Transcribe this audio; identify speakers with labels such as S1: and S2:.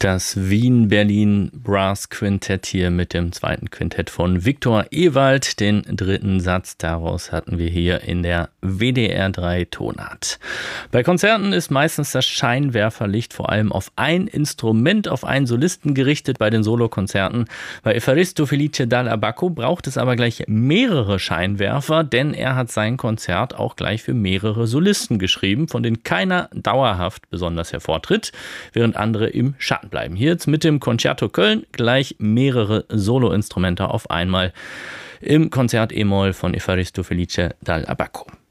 S1: Das Wien-Berlin Brass Quintett hier mit dem zweiten Quintett von Viktor Ewald. Den dritten Satz daraus hatten wir hier in der WDR 3 Tonart. Bei Konzerten ist meistens das Scheinwerferlicht vor allem auf ein Instrument, auf einen Solisten gerichtet. Bei den Solokonzerten bei Evaristo Felice Dall'Abaco braucht es aber gleich mehrere Scheinwerfer, denn er hat sein Konzert auch gleich für mehrere Solisten geschrieben, von denen keiner dauerhaft besonders hervortritt, während andere im Schatten bleiben. Hier jetzt mit dem Concerto Köln gleich mehrere Soloinstrumente auf einmal im Konzert E-Moll von Evaristo Felice Dall'Abaco.